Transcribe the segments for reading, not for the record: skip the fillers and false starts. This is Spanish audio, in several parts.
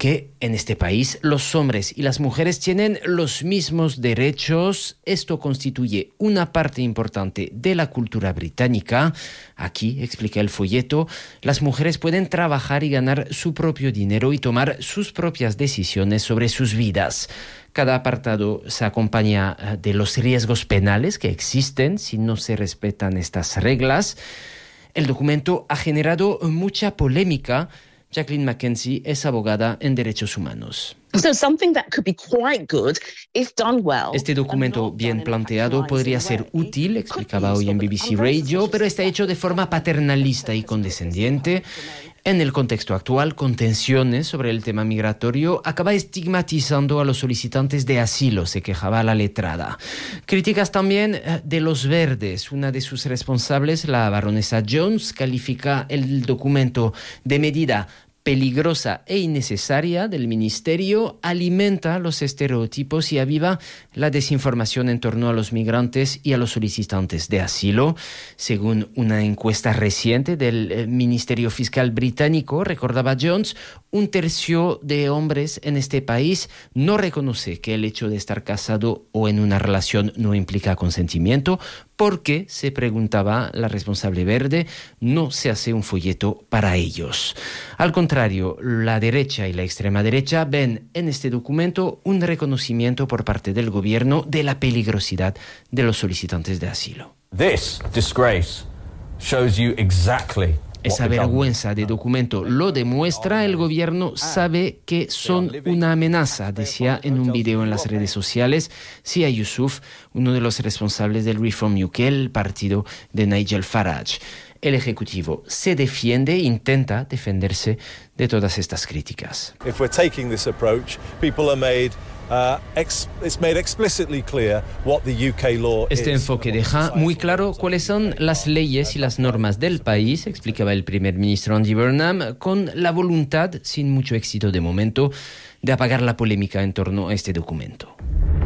que en este país los hombres y las mujeres tienen los mismos derechos. Esto constituye una parte importante de la cultura británica. Aquí, explica el folleto, las mujeres pueden trabajar y ganar su propio dinero y tomar sus propias decisiones sobre sus vidas. Cada apartado se acompaña de los riesgos penales que existen si no se respetan estas reglas. El documento ha generado mucha polémica. Jacqueline Mackenzie es abogada en derechos humanos. Este documento bien planteado podría ser útil, explicaba hoy en BBC Radio, pero está hecho de forma paternalista y condescendiente. En el contexto actual, con tensiones sobre el tema migratorio, acaba estigmatizando a los solicitantes de asilo, se quejaba la letrada. Críticas también de los verdes. Una de sus responsables, la baronesa Jones, califica el documento de medida peligrosa e innecesaria del Ministerio, alimenta los estereotipos y aviva la desinformación en torno a los migrantes y a los solicitantes de asilo. Según una encuesta reciente del Ministerio Fiscal británico, recordaba Jones, 1/3 de hombres en este país no reconoce que el hecho de estar casado o en una relación no implica consentimiento. ¿Por qué?, se preguntaba la responsable verde, no se hace un folleto para ellos. Al contrario, la derecha y la extrema derecha ven en este documento un reconocimiento por parte del gobierno de la peligrosidad de los solicitantes de asilo. This disgrace shows you exactly. Esa vergüenza de documento lo demuestra. El gobierno sabe que son una amenaza, decía en un video en las redes sociales Sia Yusuf, uno de los responsables del Reform UK, el partido de Nigel Farage. El Ejecutivo se defiende, intenta defenderse de todas estas críticas. If we're taking this approach, people are made it's made explicitly clear what the UK law is. Este enfoque deja muy claro cuáles son las leyes y las normas del país, explicaba el primer ministro Andy Burnham, con la voluntad, sin mucho éxito de momento, de apagar la polémica en torno a este documento.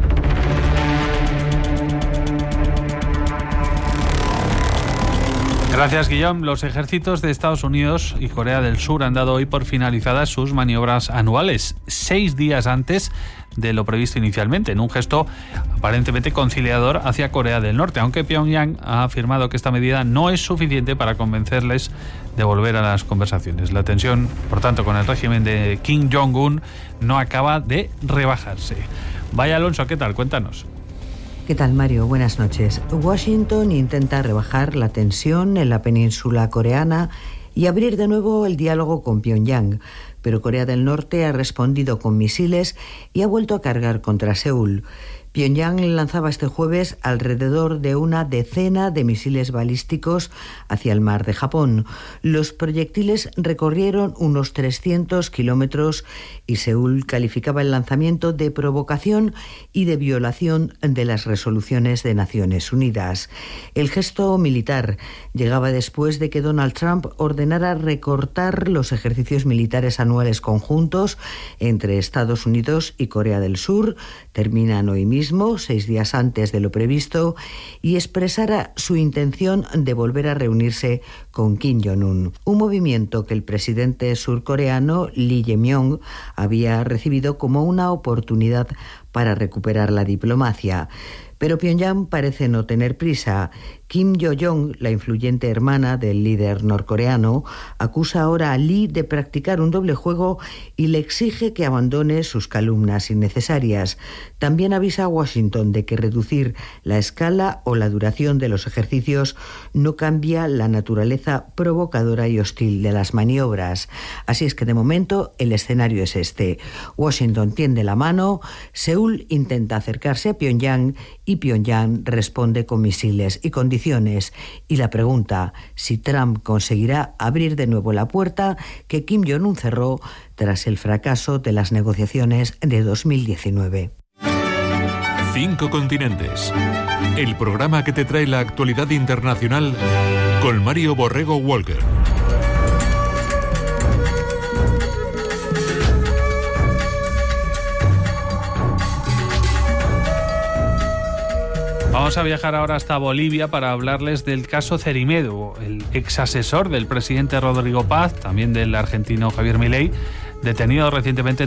Gracias, Guillaume. Los ejércitos de Estados Unidos y Corea del Sur han dado hoy por finalizadas sus maniobras anuales, 6 días antes de lo previsto inicialmente, en un gesto aparentemente conciliador hacia Corea del Norte, aunque Pyongyang ha afirmado que esta medida no es suficiente para convencerles de volver a las conversaciones. La tensión, por tanto, con el régimen de Kim Jong-un no acaba de rebajarse. Vaya, Alonso, ¿qué tal? Cuéntanos. ¿Qué tal, Mario? Buenas noches. Washington intenta rebajar la tensión en la península coreana y abrir de nuevo el diálogo con Pyongyang, pero Corea del Norte ha respondido con misiles y ha vuelto a cargar contra Seúl. Pyongyang lanzaba este jueves alrededor de una decena de misiles balísticos hacia el mar de Japón. Los proyectiles recorrieron unos 300 kilómetros y Seúl calificaba el lanzamiento de provocación y de violación de las resoluciones de Naciones Unidas. El gesto militar llegaba después de que Donald Trump ordenara recortar los ejercicios militares anuales conjuntos entre Estados Unidos y Corea del Sur. Terminan hoy mismo, 6 días antes de lo previsto, y expresara su intención de volver a reunirse con Kim Jong-un. Un movimiento que el presidente surcoreano Lee Jae-myung había recibido como una oportunidad para recuperar la diplomacia. Pero Pyongyang parece no tener prisa. Kim Yo-jong, la influyente hermana del líder norcoreano, acusa ahora a Lee de practicar un doble juego y le exige que abandone sus calumnias innecesarias. También avisa a Washington de que reducir la escala o la duración de los ejercicios no cambia la naturaleza provocadora y hostil de las maniobras. Así es que de momento el escenario es este. Washington tiende la mano, Seúl intenta acercarse a Pyongyang y Pyongyang responde con misiles y condiciones. Y la pregunta, si Trump conseguirá abrir de nuevo la puerta que Kim Jong-un cerró tras el fracaso de las negociaciones de 2019. 5 continentes. El programa que te trae la actualidad internacional con Mario Borrego Walker. Vamos a viajar ahora hasta Bolivia para hablarles del caso Cerimedo, el exasesor del presidente Rodrigo Paz, también del argentino Javier Milei, detenido recientemente